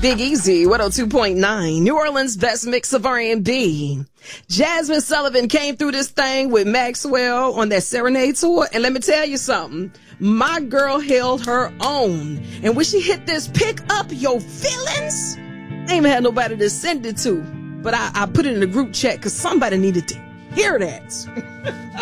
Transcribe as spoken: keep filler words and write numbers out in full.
Big Easy, one oh two point nine, New Orleans' best mix of R and B. Jasmine Sullivan came through this thing with Maxwell on that Serenade tour, and let me tell you something. My girl held her own. And when she hit this pick up your feelings, I ain't even had nobody to send it to. But I, I put it in the group chat because somebody needed to hear that.